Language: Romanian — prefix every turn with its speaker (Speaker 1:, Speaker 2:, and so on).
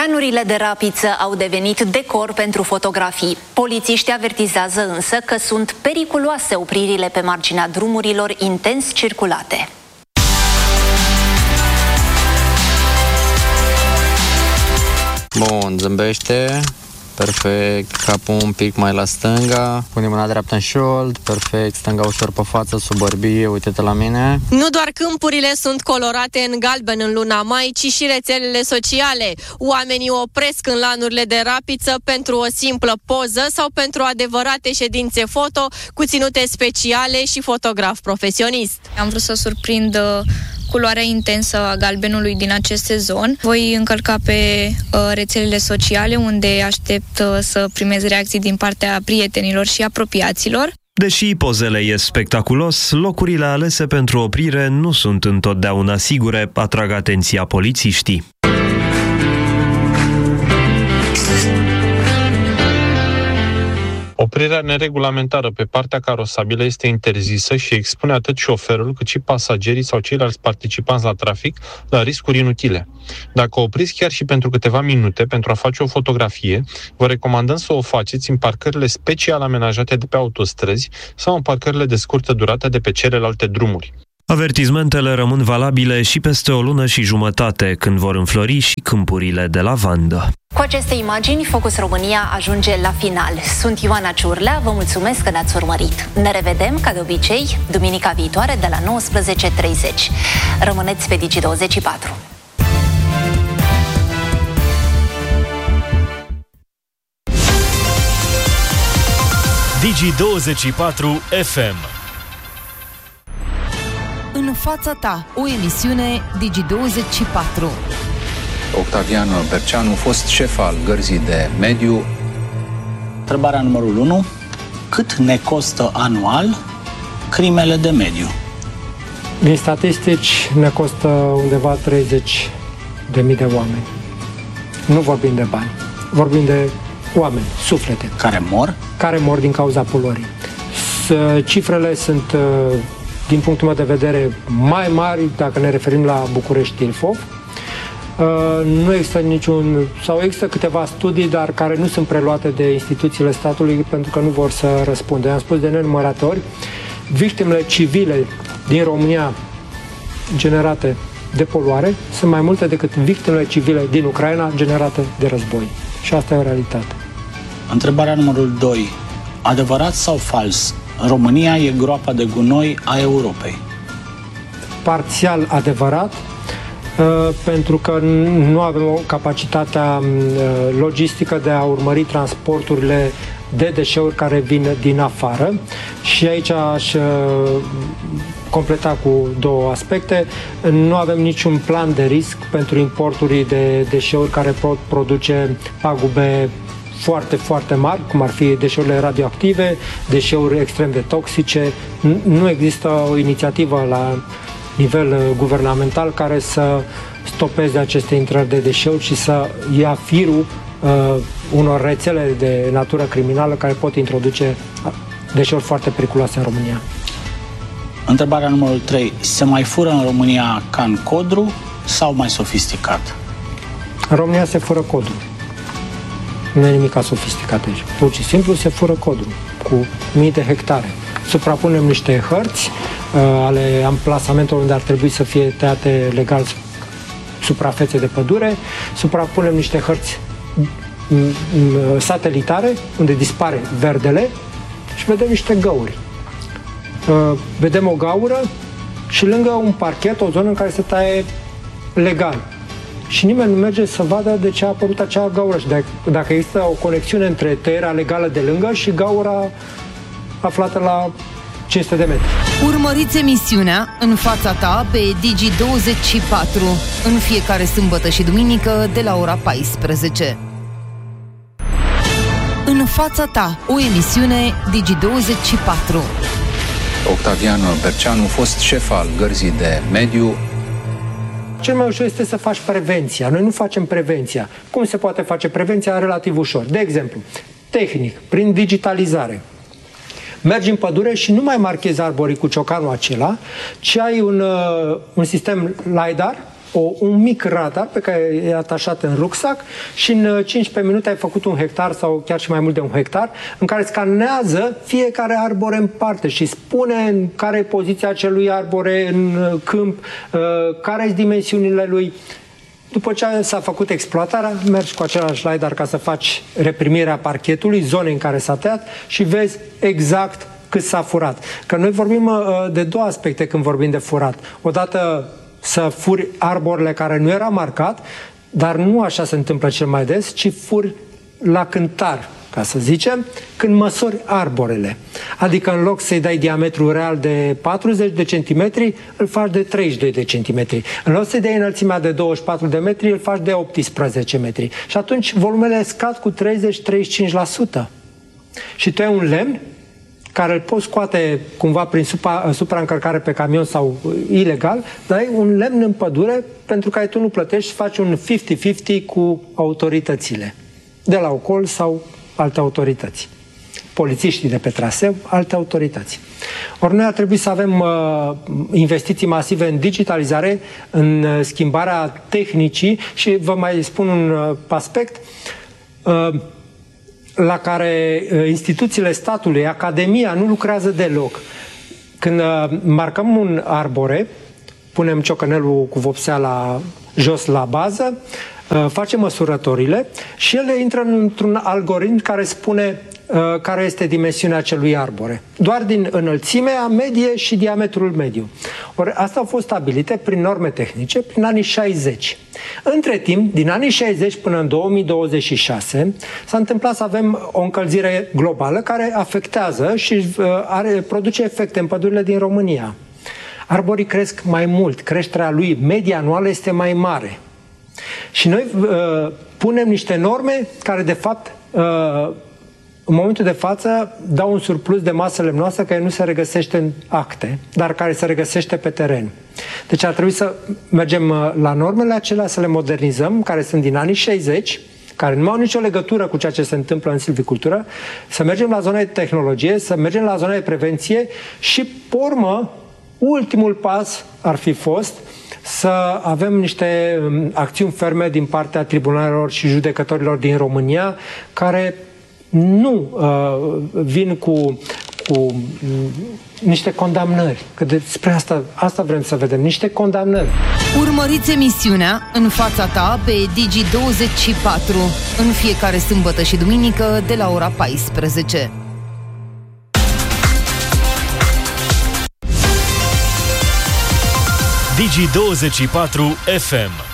Speaker 1: Lanurile de rapiță au devenit decor pentru fotografii. Polițiștii avertizează însă că sunt periculoase opririle pe marginea drumurilor intens circulate.
Speaker 2: Bun, zâmbește. Perfect, capul un pic mai la stânga, punem mâna dreaptă în șold, perfect, stânga ușor pe față, sub bărbie, uite-te la mine.
Speaker 3: Nu doar câmpurile sunt colorate în galben în luna mai, ci și rețelele sociale. Oamenii opresc în lanurile de rapiță pentru o simplă poză sau pentru adevărate ședințe foto cu ținute speciale și fotograf profesionist.
Speaker 4: Am vrut să surprind culoarea intensă a galbenului din acest sezon. Voi încălca pe rețelele sociale, unde aștept să primez reacții din partea prietenilor și apropiaților.
Speaker 5: Deși pozele ies spectaculos, locurile alese pentru oprire nu sunt întotdeauna sigure, atrag atenția polițiștii.
Speaker 6: Oprirea neregulamentară pe partea carosabilă este interzisă și expune atât șoferul cât și pasagerii sau ceilalți participanți la trafic la riscuri inutile. Dacă opriți chiar și pentru câteva minute pentru a face o fotografie, vă recomandăm să o faceți în parcările special amenajate de pe autostrăzi sau în parcările de scurtă durată de pe celelalte drumuri.
Speaker 5: Avertizmentele rămân valabile și peste o lună și jumătate, când vor înflori și câmpurile de lavandă.
Speaker 1: Cu aceste imagini, Focus România ajunge la final. Sunt Ioana Ciurlea, vă mulțumesc că ne-ați urmărit. Ne revedem, ca de obicei, duminica viitoare de la 19:30. Rămâneți pe Digi24.
Speaker 7: Digi24 FM.
Speaker 8: În fața ta, o emisiune Digi24.
Speaker 9: Octavian Berceanu, fost șef al Gărzii de Mediu.
Speaker 10: Întrebarea numărul 1. Cât ne costă anual crimele de mediu?
Speaker 11: Din statistici ne costă undeva 30.000 de oameni. Nu vorbim de bani, vorbim de oameni, suflete.
Speaker 10: Care mor?
Speaker 11: Care mor din cauza poluării. Cifrele sunt, din punctul meu de vedere, mai mari dacă ne referim la București-Ilfov. Nu există există câteva studii, dar care nu sunt preluate de instituțiile statului pentru că nu vor să răspundă. Am spus de nenumărate ori, victimele civile din România generate de poluare sunt mai multe decât victimele civile din Ucraina generate de război. Și asta e o realitate.
Speaker 10: Întrebarea numărul 2. Adevărat sau fals? România e groapa de gunoi a Europei.
Speaker 11: Parțial adevărat, pentru că nu avem o capacitatea logistică de a urmări transporturile de deșeuri care vin din afară. Și aici aș completa cu două aspecte. Nu avem niciun plan de risc pentru importuri de deșeuri care pot produce pagube foarte, foarte mari, cum ar fi deșeurile radioactive, deșeuri extrem de toxice. Nu există o inițiativă la nivel guvernamental care să stopeze aceste intrări de deșeuri și să ia firul unor rețele de natură criminală care pot introduce deșeuri foarte periculoase în România.
Speaker 10: Întrebarea numărul 3. Se mai fură în România ca în Codru sau mai sofisticat?
Speaker 11: În România se fură Codru. Nu e nimic sofisticat aici. Pur și simplu se fură Codru cu mii de hectare. Suprapunem niște hărți ale amplasamentului unde ar trebui să fie tăiate legal suprafețe de pădure, suprapunem niște hărți satelitare unde dispare verdele și vedem niște găuri. Vedem o gaură și lângă un parchet, o zonă în care se taie legal. Și nimeni nu merge să vadă de ce a apărut acea gaură și dacă există o conexiune între tăierea legală de lângă și gaura aflată la 500 de metri.
Speaker 8: Urmăriți emisiunea În fața ta pe Digi24 în fiecare sâmbătă și duminică de la ora 14. În fața ta, o emisiune Digi24.
Speaker 9: Octavian Berceanu, fost șef al Gărzii de Mediu.
Speaker 11: Cel mai ușor este să faci prevenția. Noi nu facem prevenția. Cum se poate face prevenția? Relativ ușor. De exemplu, tehnic, prin digitalizare. Mergi în pădure și nu mai marchezi arborii cu ciocanul acela, ci ai un sistem LiDAR un mic radar pe care e atașat în rucsac și în 15 minute ai făcut 1 hectar sau chiar și mai mult de 1 hectar, în care scanează fiecare arbore în parte și spune care e poziția acelui arbore în câmp, care sunt dimensiunile lui. După ce s-a făcut exploatarea, mergi cu același LiDAR ca să faci reprimirea parchetului, zone în care s-a tăiat și vezi exact cât s-a furat. Că noi vorbim de 2 aspecte când vorbim de furat. Odată să furi arborele care nu era marcat, dar nu așa se întâmplă cel mai des, ci furi la cântar, ca să zicem, când măsori arborele. Adică în loc să-i dai diametrul real de 40 de centimetri, îl faci de 32 de centimetri. În loc să-i dai înălțimea de 24 de metri, îl faci de 18 metri. Și atunci volumele scad cu 30-35%. Și tu ai un lemn care îl poți scoate cumva prin supraîncărcare pe camion sau ilegal, dar ai un lemn în pădure pentru care tu nu plătești și faci un 50-50 cu autoritățile de la Ocol sau alte autorități. Polițiștii de pe traseu, alte autorități. Ori noi ar trebui să avem investiții masive în digitalizare, în schimbarea tehnicii și vă mai spun un aspect la care instituțiile statului, academia, nu lucrează deloc. Când marcăm un arbore, punem ciocănelul cu vopsea jos la bază, facem măsurătorile și ele intră într-un algoritm care spune care este dimensiunea acelui arbore. Doar din înălțimea medie și diametrul mediu. Ori asta au fost stabilite prin norme tehnice prin anii 60. Între timp, din anii 60 până în 2026, s-a întâmplat să avem o încălzire globală care afectează și produce efecte în pădurile din România. Arborii cresc mai mult, creșterea lui media anuală este mai mare. Și noi punem niște norme care, de fapt, în momentul de față, dau un surplus de masă lemnoasă care nu se regăsește în acte, dar care se regăsește pe teren. Deci ar trebui să mergem la normele acelea, să le modernizăm, care sunt din anii 60, care nu au nicio legătură cu ceea ce se întâmplă în silvicultură, să mergem la zona de tehnologie, să mergem la zona de prevenție și, pe urmă, ultimul pas ar fi fost să avem niște acțiuni ferme din partea tribunalelor și judecătorilor din România care nu vin cu niște condamnări. Că despre asta vrem să vedem, niște condamnări.
Speaker 8: Urmăriți emisiunea În fața ta pe Digi24 în fiecare sâmbătă și duminică de la ora 14.
Speaker 7: Digi24 FM.